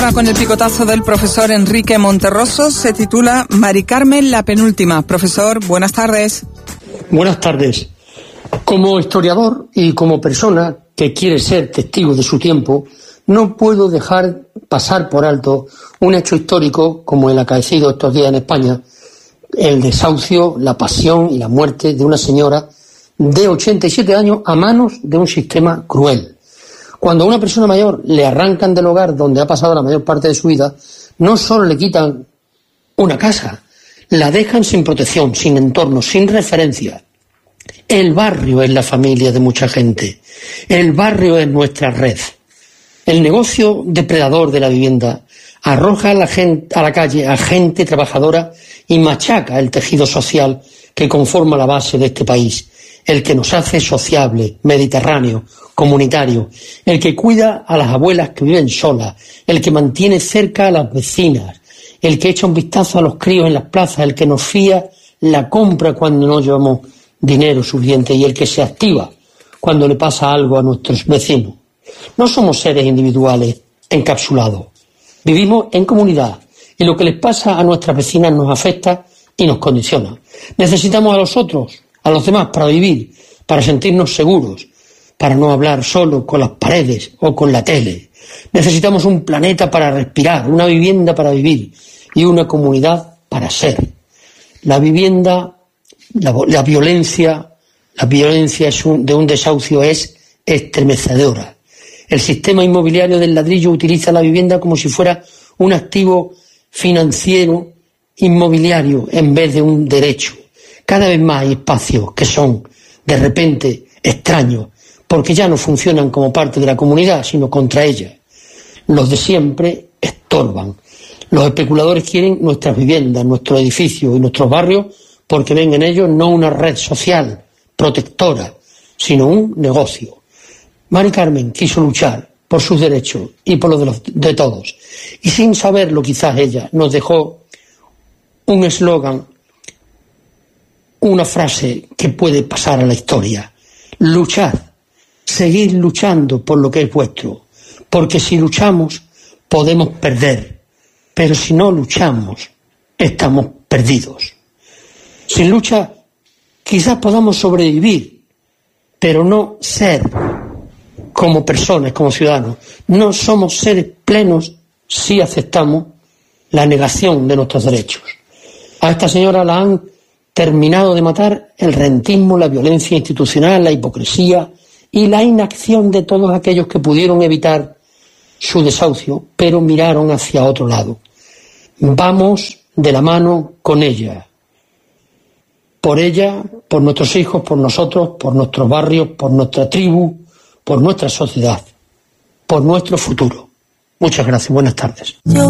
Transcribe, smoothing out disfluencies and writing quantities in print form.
Con el picotazo del profesor Enrique Monterroso, se titula Mari Carmen, la penúltima. Profesor, buenas tardes. Buenas tardes. Como historiador y como persona que quiere ser testigo de su tiempo, no puedo dejar pasar por alto un hecho histórico como el acaecido estos días en España, el desahucio, la pasión y la muerte de una señora de 87 años a manos de un sistema cruel. Cuando a una persona mayor le arrancan del hogar donde ha pasado la mayor parte de su vida, no solo le quitan una casa, la dejan sin protección, sin entorno, sin referencia. El barrio es la familia de mucha gente. El barrio es nuestra red. El negocio depredador de la vivienda arroja a la calle a gente trabajadora y machaca el tejido social que conforma la base de este país, el que nos hace sociable, mediterráneo, comunitario, el que cuida a las abuelas que viven solas, el que mantiene cerca a las vecinas, el que echa un vistazo a los críos en las plazas, el que nos fía la compra cuando no llevamos dinero suficiente y el que se activa cuando le pasa algo a nuestros vecinos. No somos seres individuales encapsulados, vivimos en comunidad y lo que les pasa a nuestras vecinas nos afecta y nos condiciona. Necesitamos a los otros, a los demás para vivir, para sentirnos seguros, para no hablar solo con las paredes o con la tele. Necesitamos un planeta para respirar, una vivienda para vivir y una comunidad para ser. La vivienda, la violencia de un desahucio es estremecedora. El sistema inmobiliario del ladrillo utiliza la vivienda como si fuera un activo financiero inmobiliario en vez de un derecho. Cada vez más hay espacios que son, de repente, extraños, porque ya no funcionan como parte de la comunidad, sino contra ella. Los de siempre estorban. Los especuladores quieren nuestras viviendas, nuestros edificios y nuestros barrios porque ven en ellos no una red social protectora, sino un negocio. Mari Carmen quiso luchar por sus derechos y por los de todos. Y sin saberlo quizás ella nos dejó un eslogan, una frase que puede pasar a la historia. Luchad. Seguid luchando por lo que es vuestro, porque si luchamos podemos perder, pero si no luchamos estamos perdidos. Sin lucha quizás podamos sobrevivir, pero no ser como personas, como ciudadanos. No somos seres plenos si aceptamos la negación de nuestros derechos. A esta señora la han terminado de matar el rentismo, la violencia institucional, la hipocresía y la inacción de todos aquellos que pudieron evitar su desahucio, pero miraron hacia otro lado. Vamos de la mano con ella, por nuestros hijos, por nosotros, por nuestros barrios, por nuestra tribu, por nuestra sociedad, por nuestro futuro. Muchas gracias, buenas tardes.